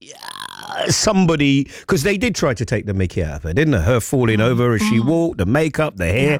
somebody, because they did try to take the mickey out of her, didn't they? Her falling over as she walked, the makeup, the hair,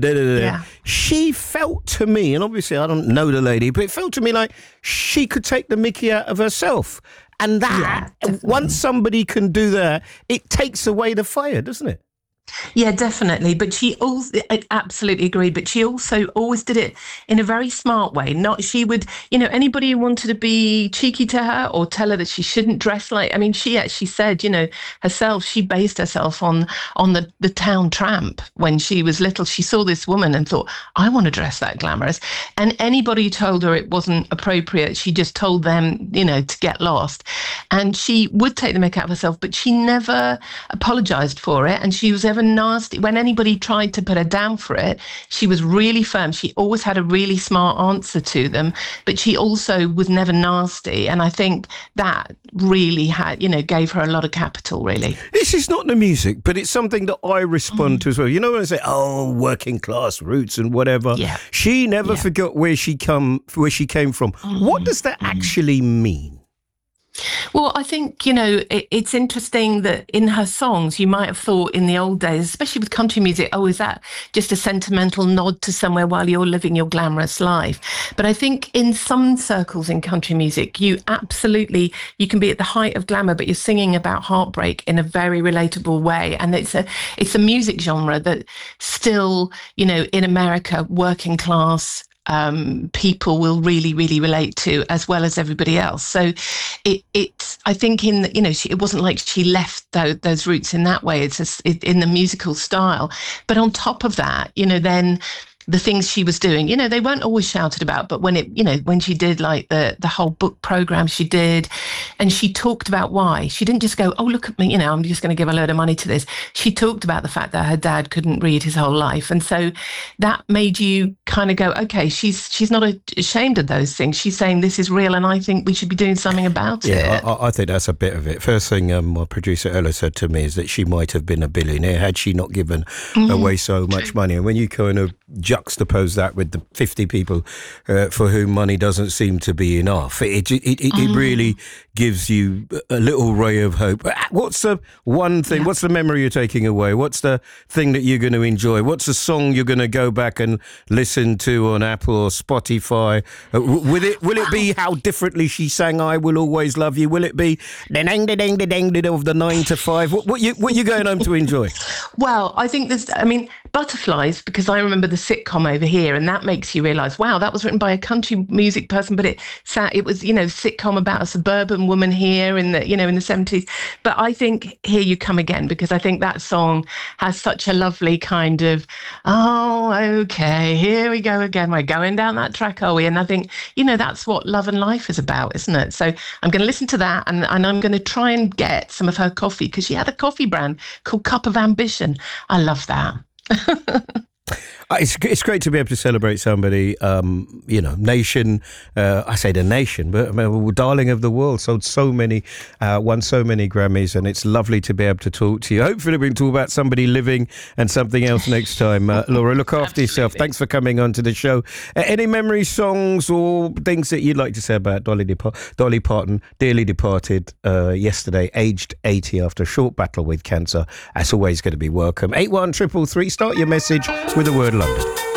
She felt to me, and obviously I don't know the lady, but it felt to me like she could take the mickey out of herself. And that, once somebody can do that, it takes away the fire, doesn't it? Yeah, definitely. But she also, I absolutely agree. But she also always did it in a very smart way. She would, anybody who wanted to be cheeky to her or tell her that she shouldn't dress like, I mean, she actually said, herself, she based herself on the town tramp when she was little. She saw this woman and thought, I want to dress that glamorous. And anybody who told her it wasn't appropriate, she just told them, to get lost. And she would take the mick out of herself, but she never apologized for it. And she was ever nasty. When anybody tried to put her down for it, she was really firm. She always had a really smart answer to them, but she also was never nasty. And I think that really gave her a lot of capital, really. This is not the music, but it's something that I respond to as well. When I say, working class roots and whatever, she never forgot where she came from. What does that actually mean? Well, I think, it's interesting that in her songs, you might have thought in the old days, especially with country music, is that just a sentimental nod to somewhere while you're living your glamorous life? But I think in some circles in country music, you can be at the height of glamour, but you're singing about heartbreak in a very relatable way. And it's a music genre that still, in America, working class people will really, really relate to, as well as everybody else. So I think it wasn't like she left those roots in that way. It's in the musical style. But on top of that, then the things she was doing, they weren't always shouted about, but when she did like the whole book program she did, and she talked about why, she didn't just go, oh, look at me, I'm just going to give a load of money to this. She talked about the fact that her dad couldn't read his whole life. And so that made you kind of go, okay, she's not ashamed of those things. She's saying this is real and I think we should be doing something about it. Yeah, I think that's a bit of it. First thing my producer Ella said to me is that she might have been a billionaire had she not given away so much money. And when you kind of juxtapose that with the 50 people for whom money doesn't seem to be enough, it really gives you a little ray of hope. What's the one thing, what's the memory you're taking away? What's the thing that you're going to enjoy? What's the song you're going to go back and listen to on Apple or Spotify? Will it be how differently she sang I Will Always Love You? Will it be the dang of the 9 to 5? What you going home to enjoy? Well, I think Butterflies, because I remember the sitcom over here, and that makes you realise, wow, that was written by a country music person, but it was, sitcom about a suburban woman here in the 70s. But I think Here You Come Again, because I think that song has such a lovely kind of, oh, okay, here we go again. We're going down that track, are we? And I think, that's what love and life is about, isn't it? So I'm going to listen to that, and I'm going to try and get some of her coffee, because she had a coffee brand called Cup of Ambition. I love that. It's great to be able to celebrate somebody, nation. I say the nation, but darling of the world, sold so many, won so many Grammys, and it's lovely to be able to talk to you. Hopefully we can talk about somebody living and something else next time. Laura, look after yourself. Thanks for coming on to the show. Any memory songs or things that you'd like to say about Dolly Parton, dearly departed yesterday, aged 80 after a short battle with cancer? That's always going to be welcome. 81333, start your message with the word London.